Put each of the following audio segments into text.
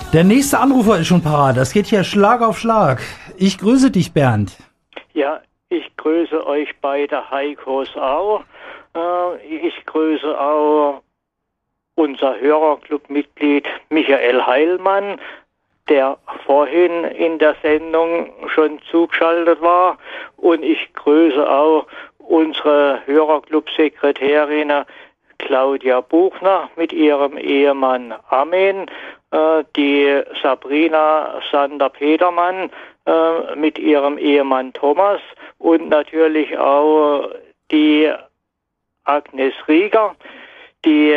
Der nächste Anrufer ist schon parat. Das geht hier Schlag auf Schlag. Ich grüße dich, Bernd. Ja, ich grüße euch beide Heikos auch. Ich grüße auch unser Hörerclub-Mitglied Michael Heilmann, der vorhin in der Sendung schon zugeschaltet war. Und ich grüße auch unsere Hörerclub-Sekretärin Claudia Buchner mit ihrem Ehemann Armin, die Sabrina Sander-Petermann mit ihrem Ehemann Thomas und natürlich auch die Agnes Rieger. Die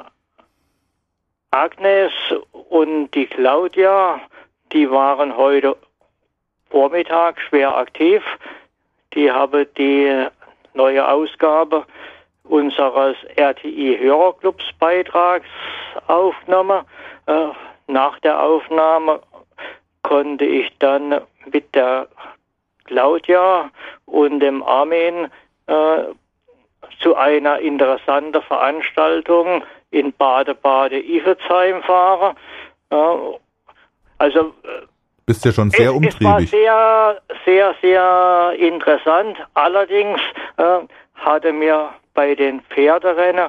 Agnes und die Claudia, die waren heute Vormittag schwer aktiv. Die haben die neue Ausgabe unseres RTI-Hörerclubs Beitrags aufgenommen. Nach der Aufnahme konnte ich dann mit der Claudia und dem Armin zu einer interessanten Veranstaltung in Bade-Bade-Iffezheim fahren. Bist ja schon sehr umtriebig. Es war sehr interessant. Allerdings hatte mir bei den Pferderennen,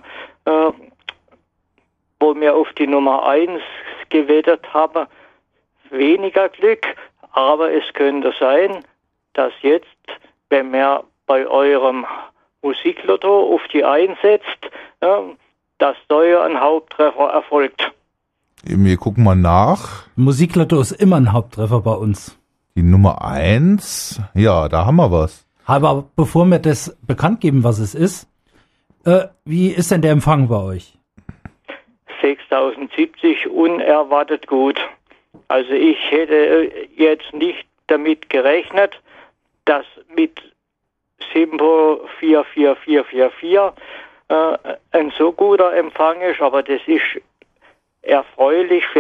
wo wir auf die Nummer 1 gewettet haben, weniger Glück. Aber es könnte sein, dass jetzt, wenn man bei eurem Musiklotto auf die 1 setzt, dass da ein Haupttreffer erfolgt. Wir gucken mal nach. Musiklotto ist immer ein Haupttreffer bei uns. Die Nummer 1, ja, da haben wir was. Aber bevor wir das bekannt geben, was es ist, wie ist denn der Empfang bei euch? 6070, unerwartet gut. Also ich hätte jetzt nicht damit gerechnet, dass mit Simpo 44444 ein so guter Empfang ist, aber das ist erfreulich für